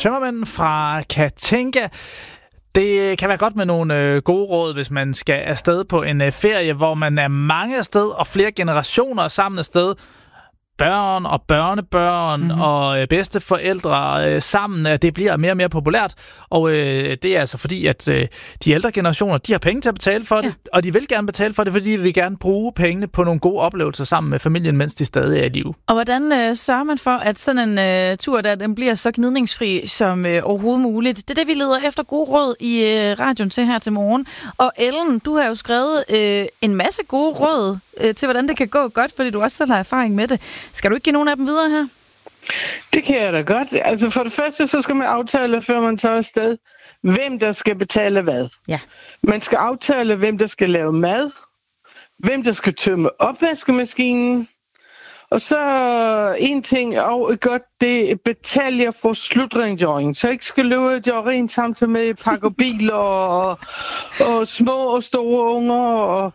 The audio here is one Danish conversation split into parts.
tømmermænd fra Katinka. Det kan være godt med nogle gode råd, hvis man skal afsted på en ferie, hvor man er mange afsted og flere generationer sammen afsted. Børn og børnebørn og bedsteforældre sammen, det bliver mere og mere populært. Og det er altså fordi, at de ældre generationer, de har penge til at betale for det, og de vil gerne betale for det, fordi de vil gerne bruge pengene på nogle gode oplevelser sammen med familien, mens de stadig er i live. Og hvordan sørger man for, at sådan en tur, der den bliver så gnidningsfri som overhovedet muligt? Det er det, vi leder efter gode råd i radioen til her til morgen. Og Ellen, du har jo skrevet en masse gode råd til, hvordan det kan gå godt, fordi du også selv har erfaring med det. Skal du ikke give nogen af dem videre her? Det kan jeg da godt. Altså for det første, så skal man aftale, før man tager afsted, hvem der skal betale hvad. Ja. Man skal aftale, hvem der skal lave mad, hvem der skal tømme opvaskemaskinen, og så en ting og godt, det betaler for slutrengøring. Så ikke skal løbe og gøre rent samtidig med pakker biler og små og store unger. Og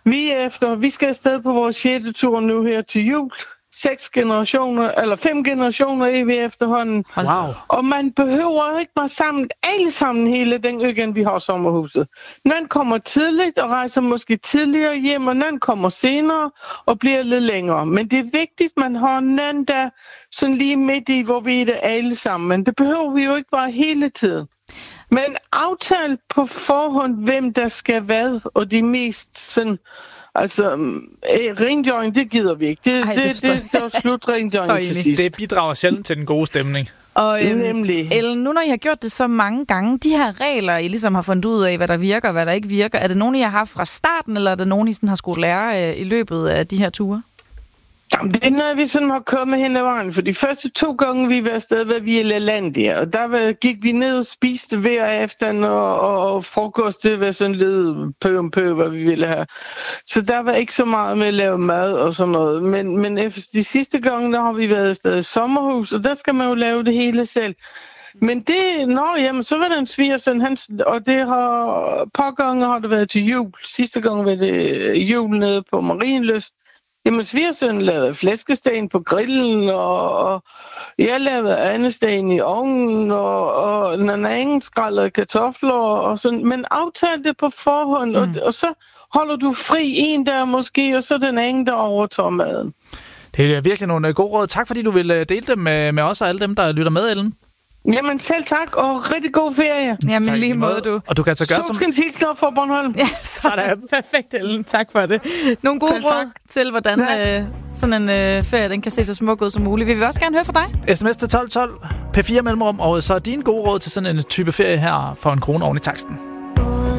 vi skal afsted på vores 6. tur nu her til jul. 5 generationer er vi efterhånden. Wow. Og man behøver ikke være sammen, alle sammen hele den weekend, vi har sommerhuset. Nogen kommer tidligt og rejser måske tidligere hjem, og nogen kommer senere og bliver lidt længere. Men det er vigtigt, at man har nogen, der sådan lige midt i, hvor vi er det alle sammen. Men det behøver vi jo ikke bare hele tiden. Men aftale på forhånd, hvem der skal hvad, og de mest sådan... Altså, rengøring, det gider vi ikke. Det er slut rengøring til sidst. Det bidrager sjældent til den gode stemning. Og Ellen, nu når I har gjort det så mange gange, de her regler, I ligesom har fundet ud af, hvad der virker og hvad der ikke virker, er det nogen, I har haft fra starten, eller er det nogen, I sådan har skulle lære i løbet af de her ture? Jamen, det er noget, vi sådan har kommet hen ad vejen. For de første 2 gange, vi var afsted, var vi i LaLandia. Og der gik vi ned og spiste hver aften, og frokost, det var sådan lidt pø om pø, hvad vi ville have. Så der var ikke så meget med at lave mad og sådan noget. Men efter de sidste gange, der har vi været afsted i sommerhus, og der skal man jo lave det hele selv. Men så var der en svigersøn, og det har par gange har det været til jul. Sidste gang var det jul nede på Marienlyst. Jamen, svigersøn lavede flæskestegen på grillen, og jeg lavede andestegen i ovnen, og en anden skrællede kartofler, og sådan. Men aftale det på forhånd, og så holder du fri en der måske, og så den anden, der overtager maden. Det er virkelig nogle gode råd. Tak, fordi du vil dele dem med os og alle dem, der lytter med, Ellen. Jamen selv tak, og rigtig god ferie. Jamen tak, lige måde, du. Og du kan så gøre som... Solskinshilsner fra Bornholm. Ja, sådan. Perfekt, Ellen. Tak for det. Nogle gode råd til, hvordan sådan en ferie den kan se så smuk ud som muligt. Vi vil også gerne høre fra dig. SMS til 1212, P4 mellemrum, og så dine gode råd til sådan en type ferie her for 1 krone oven i taksten.